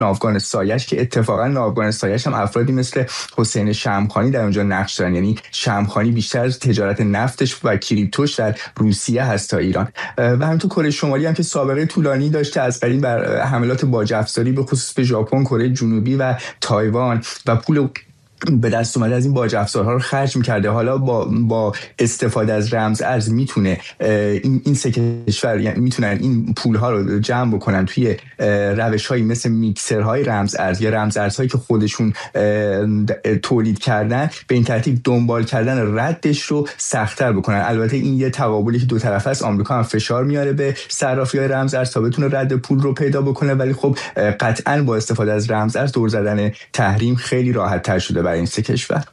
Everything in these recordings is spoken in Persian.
ناوگان سایش که اتفاقا ناوگان سایش هم افرادی مثل حسین شمخانی در اونجا نقش دارن. یعنی شمخانی بیشتر از تجارت نفتش و کریپتوش در روسیه هست تا ایران. و همینطور کره شمالی هم که سابقه طولانی داشته از قدیم بر حملات باج افزاری به خصوص به ژاپن، کره جنوبی و تایوان و پول به دست اومده از این باج افزارها رو خرج می‌کرده. حالا با استفاده از رمز ارز میتونه این سه کشور یعنی میتونن این پول‌ها رو جمع بکنن توی روش‌هایی مثل میکسرهای رمز ارز یا رمز ارزهایی که خودشون تولید کردن، به این ترتیب دنبال کردن ردش رو سخت‌تر بکنن. البته این یه تقابلی که دو طرفه است. آمریکا هم فشار میاره به صرافی‌های رمز ارز تا بتونه رد پول رو پیدا بکنه، ولی خب قطعاً با استفاده از رمز ارز دور زدن تحریم خیلی راحت‌تر شده برای این سه کشور.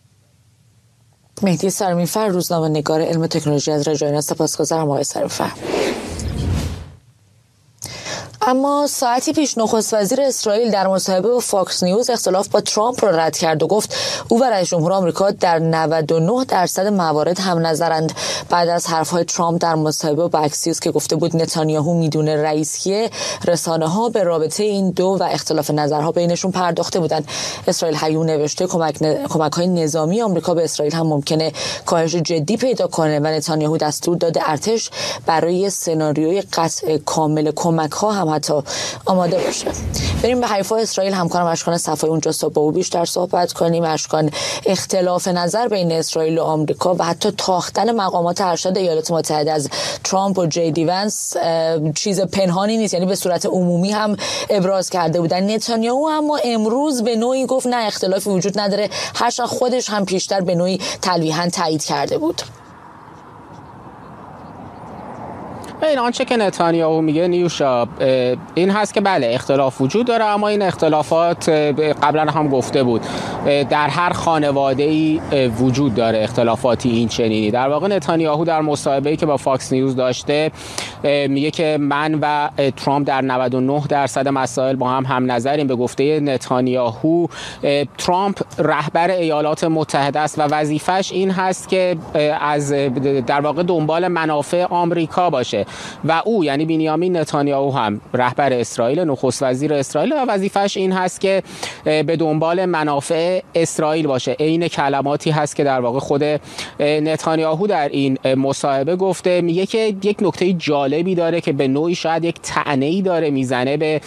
مهدی سرمیفر، روزنامه‌نگار علم تکنولوژی از رجاینا. سپاسگزارم آقای سرمیفر. اما ساعتی پیش نخست وزیر اسرائیل در مصاحبه با فاکس نیوز اختلاف با ترامپ را رد کرد و گفت او و رئیس جمهور آمریکا در 99% موارد هم نظرند. بعد از حرف‌های ترامپ در مصاحبه با اکسیوس که گفته بود نتانیاهو میدونه رئیس کیه، رسانه‌ها به رابطه این دو و اختلاف نظرها بینشون پرداخته بودند. اسرائیل هیو نوشته کمک‌های نظامی آمریکا به اسرائیل هم ممکنه کاهش جدی پیدا کنه و نتانیاهو دستور داده ارتش برای سناریوی قطع کامل کمک‌ها هم حتی آماده باشه. بریم به حیفا اسرائیل. همکارم اشکان صفایی اونجاست تا با او بیشتر صحبت کنیم. اشکان، اختلاف نظر بین اسرائیل و آمریکا و حتی تاختن مقامات ارشد ایالات متحده از ترامپ و جی دی ونس چیز پنهانی نیست، یعنی به صورت عمومی هم ابراز کرده بودن. نتانیاهو اما امروز به نوعی گفت نه، اختلافی وجود نداره، هرچند خودش هم پیشتر به نوعی تلویحاً تایید کرده بود. این آنچه که نتانیاهو میگه نیوشا این هست که بله اختلاف وجود داره، اما این اختلافات قبلا هم گفته بود در هر خانواده‌ای وجود داره اختلافاتی این چنینی. در واقع نتانیاهو در مصاحبه‌ای که با فاکس نیوز داشته میگه که من و ترامپ در 99% مسائل با هم نظریم. به گفته نتانیاهو ترامپ رهبر ایالات متحده است و وظیفش این هست که از در واقع دنبال منافع آمریکا باشه و او یعنی بنیامین نتانیاهو هم رهبر اسرائیل، نخست وزیر اسرائیل، و وظیفش این هست که به دنبال منافع اسرائیل باشه. عین کلماتی هست که در واقع خود نتانیاهو در این مصاحبه گفته. میگه که یک نکته جالبی داره که به نوعی شاید یک طعنه‌ای داره میزنه به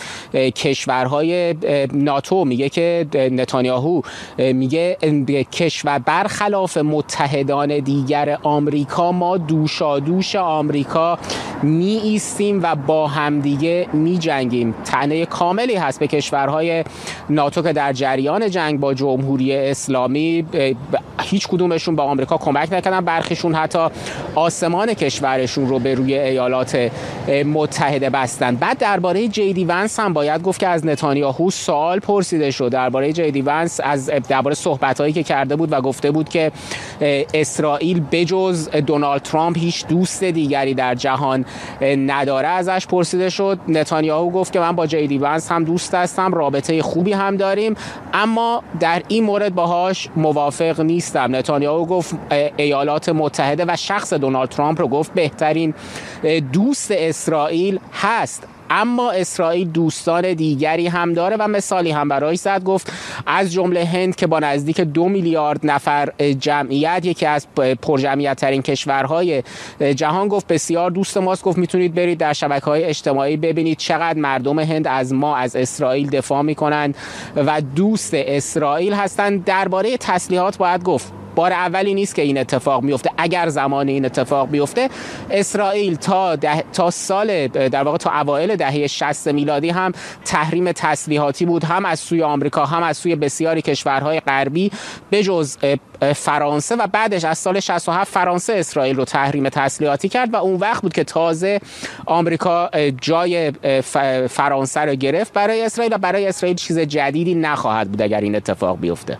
کشورهای ناتو. میگه که نتانیاهو میگه کشور برخلاف متحدان دیگر آمریکا ما دوشادوش آمریکا می ایستیم و با همدیگه می جنگیم. طعنه کاملی هست به کشورهای ناتو که در جریان جنگ با جمهوری اسلامی هیچ کدومشون با آمریکا کمک نکردن، برخیشون حتی آسمان کشورشون رو به روی ایالات متحده بستن. بعد درباره جی دی ونس هم باید گفت که از نتانیاهو سوال پرسیده شد درباره جی دی ونس، درباره صحبتایی که کرده بود و گفته بود که اسرائیل بجز دونالد ترامپ هیچ دوست دیگری در جهان نداره. ازش پرسیده شد. نتانیاهو گفت که من با جی دی ونس هم دوست هستم، رابطه خوبی هم داریم، اما در این مورد باهاش موافق نیستم. نتانیاهو گفت ایالات متحده و شخص دونالد ترامپ رو گفت بهترین دوست اسرائیل هست، اما اسرائیل دوستان دیگری هم داره و مثالی هم برای زد. گفت از جمله هند که با نزدیک 2 میلیارد نفر جمعیت یکی از پرجمعیت ترین کشورهای جهان، گفت بسیار دوست ماست. گفت میتونید برید در شبکه‌های اجتماعی ببینید چقدر مردم هند از ما، از اسرائیل دفاع میکنند و دوست اسرائیل هستند. درباره تسلیحات باید گفت بار اولی نیست که این اتفاق میفته. اگر زمان این اتفاق بیفته، اسرائیل تا سال در واقع تا اوایل دهه 60 میلادی هم تحریم تسلیحاتی بود، هم از سوی آمریکا هم از سوی بسیاری کشورهای غربی بجز فرانسه، و بعدش از سال 67 فرانسه اسرائیل رو تحریم تسلیحاتی کرد و اون وقت بود که تازه آمریکا جای فرانسه رو گرفت برای اسرائیل و برای اسرائیل چیز جدیدی نخواهد بود اگر این اتفاق بیفته.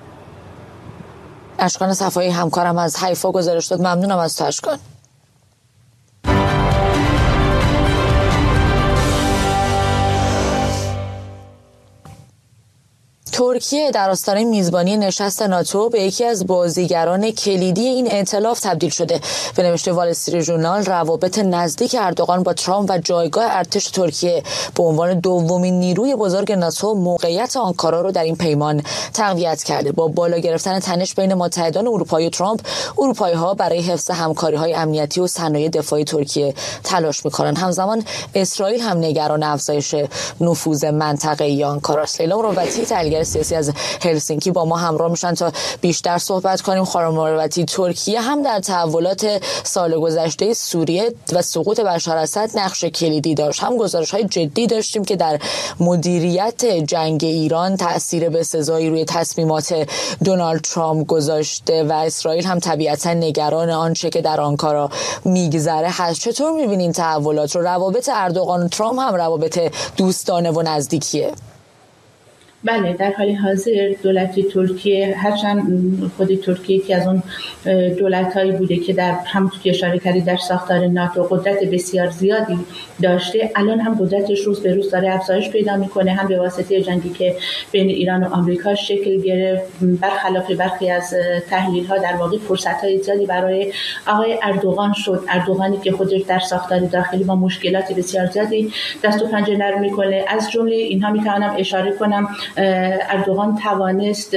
اشکان صفایی همکارم از حیفا گزارش داد. ممنونم از تو اشکان. ترکیه در آستانه میزبانی نشست ناتو به یکی از بازیگران کلیدی این ائتلاف تبدیل شده. به نوشته وال استریت ژورنال، روابط نزدیک اردوغان با ترامپ و جایگاه ارتش ترکیه به عنوان دومین نیروی بزرگ ناتو موقعیت آنکارا رو در این پیمان تقویت کرده. با بالا گرفتن تنش بین متحدان اروپایی و ترامپ، اروپایی‌ها برای حفظ همکاری‌های امنیتی و صنایع دفاعی ترکیه تلاش می‌کنند. همزمان اسرائیل هم نگران افزایش نفوذ منطقه‌ای آنکارا است. لیلا مروتی، تحلیلگر سیاسی از هلسینکی، با ما همراه میشن تا بیشتر صحبت کنیم. خانم مروتی، ترکیه هم در تحولات سال گذشته سوریه و سقوط بشار اسد نقش کلیدی داشت. هم گزارش‌های جدی داشتیم که در مدیریت جنگ ایران تأثیر بسزایی روی تصمیمات دونالد ترامپ گذاشته و اسرائیل هم طبیعتاً نگران آنچه که در آنکارا میگذره هست. چطور می‌بینین تحولات رو؟ روابط اردوغان و ترامپ هم روابط دوستانه و نزدیکیه. بله، در حال حاضر دولت ترکیه، هرچند خود ترکیه که از اون دولت‌هایی بوده که در همونطور که اشاره کردید در ساختار ناتو قدرت بسیار زیادی داشته، الان هم قدرتش روز به روز داره افزایش پیدا میکنه، هم به واسطه جنگی که بین ایران و آمریکا شکل گرفت. برخلاف برخی از تحلیل‌ها در واقع فرصت‌های زیادی برای آقای اردوغان شد. اردوغانی که خودش در ساختار داخلی با مشکلات بسیار زیادی دست و پنجه نرم میکنه. از جمله اینها میتونم اشاره کنم اردوغان توانست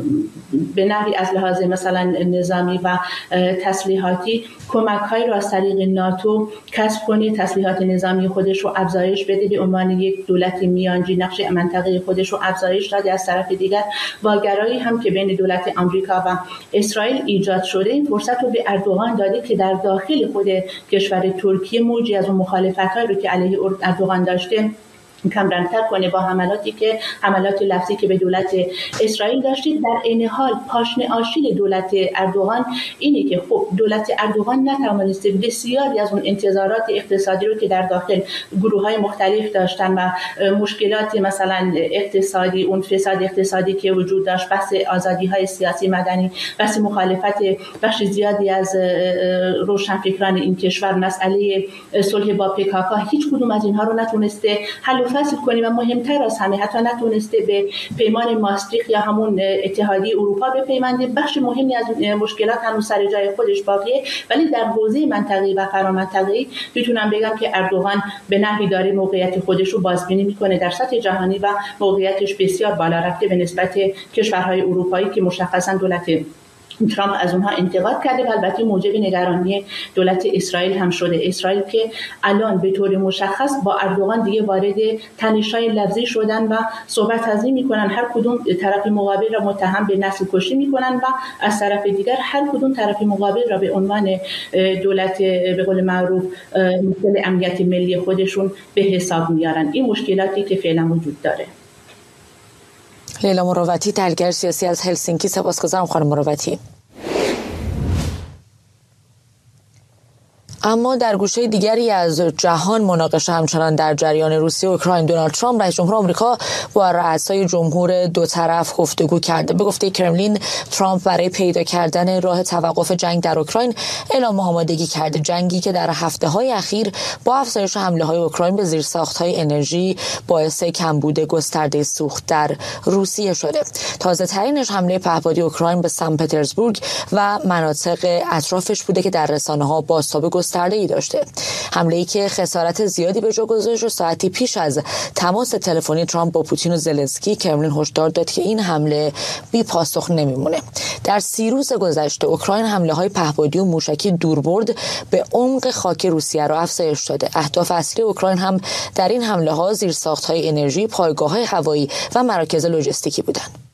به نحوی از لحاظ مثلا نظامی و تسلیحاتی کمک‌های را از طریق ناتو کسب کنه، تسلیحات نظامی خودش رو افزایش بده، به عنوان یک دولت میانجی نقش منطقه خودش رو افزایش داده. از طرف دیگر واگرایی هم که بین دولت آمریکا و اسرائیل ایجاد شده این فرصت رو به اردوغان داده که در داخل خود کشور ترکیه موجی از اون مخالفت‌هایی رو که علیه اردوغان داشته کمرنگ‌تر کنه با حملات لفظی که به دولت اسرائیل داشتید. در این حال پاشنه آشیل دولت اردوغان اینه که خب دولت اردوغان نتوانسته بسیاری از اون انتظارات اقتصادی رو که در داخل گروه‌های مختلف داشتن و مشکلات مثلا اقتصادی، اون فساد اقتصادی که وجود داشت، بحث آزادی‌های سیاسی مدنی، بحث مخالفت بخش زیادی از روشنفکران این کشور، مسئله صلح با پک‌آ، هیچ کدوم از اینها رو نتونسته حل فصل کنیم و مهمتر از همه حتی نتونسته به پیمان ماستریخت یا همون اتحادیه اروپا بپیونده. بخش مهمی از مشکلات هنوز سر جای خودش باقیه، ولی در حوزه منطقه‌ای و فرامنطقه‌ای میتونم بگم که اردوغان به نحوی داره موقعیت خودش رو بازبینی میکنه در سطح جهانی و موقعیتش بسیار بالا رفته به نسبت کشورهای اروپایی که مشخصا دولت ترامپ از اونها انتقاد کرده و البته موجب نگرانی دولت اسرائیل هم شده. اسرائیل که الان به طور مشخص با اردوغان دیگه وارد تنش‌های لفظی شدن و صحبت هزینی میکنن، هر کدوم طرف مقابل را متهم به نسل کشی میکنن و از طرف دیگر هر کدوم طرف مقابل را به عنوان دولت به قول معروف مشکل امنیت ملی خودشون به حساب میارن. این مشکلاتی که فعلا وجود داره. لیلا مروتی، تحلیلگر سیاسی از هلسینکی، سپاسگزارم خانم مروتی. اما در گوشه دیگری از جهان مناقشه همچنان در جریان روسیه و اوکراین. دونالد ترامپ رئیس جمهور آمریکا با رؤسای جمهور دو طرف گفتگو کرده. به گفته کرملین، ترامپ برای پیدا کردن راه توقف جنگ در اوکراین اعلام آمادگی کرده. جنگی که در هفته‌های اخیر با افزایش حمله‌های اوکراین به زیرساخت‌های انرژی باعث کمبود گسترده سوخت در روسیه شده. تازه‌ترینش حمله پهپادی اوکراین به سن پترزبورگ و مناطق اطرافش بوده که در رسانه‌ها بازتاب گسترده‌ای داشته. حمله‌ای که خسارت زیادی به جا گذاشت و ساعتی پیش از تماس تلفنی ترامپ با پوتین و زلنسکی، کرملین هشدار داد که این حمله بی پاسخ نمیمونه. در 30 روز گذشته اوکراین حمله‌های پهپادی و موشکی دوربرد به عمق خاک روسیه را افزایش داده. اهداف اصلی اوکراین هم در این حمله‌ها زیرساخت‌های انرژی، پایگاه‌های هوایی و مراکز لوجستیکی بودند.